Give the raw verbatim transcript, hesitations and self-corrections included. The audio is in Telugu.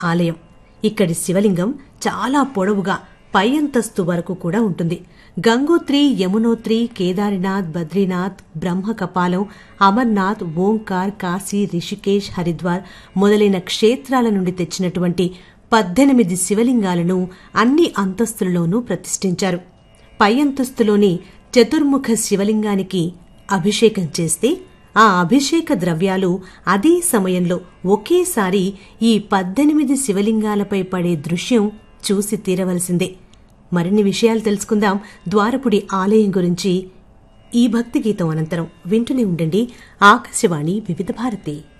ఆలయం. ఇక్కడి శివలింగం చాలా పొడవుగా పై అంతస్తు వరకు కూడా ఉంటుంది. గంగోత్రి, యమునోత్రి, కేదార్నాథ్, బద్రీనాథ్, బ్రహ్మకపాలం, అమర్నాథ్, ఓంకార్, కాశీ, రిషికేశ్, హరిద్వార్ మొదలైన క్షేత్రాల నుండి తెచ్చినటువంటి పద్దెనిమిది శివలింగాలను అన్ని అంతస్తులలోనూ ప్రతిష్ఠించారు. పై అంతస్తులోని చతుర్ముఖ శివలింగానికి అభిషేకం చేస్తే ఆ అభిషేక ద్రవ్యాలు అదే సమయంలో ఒకేసారి ఈ పద్దెనిమిది శివలింగాలపై పడే దృశ్యం చూసి తీరవలసిందే. మరిన్ని విషయాలు తెలుసుకుందాం ద్వారపుడి ఆలయం గురించి ఈ భక్తి గీతం అనంతరం. వింటూనే ఉండండి ఆకాశవాణి వివిధ భారతి.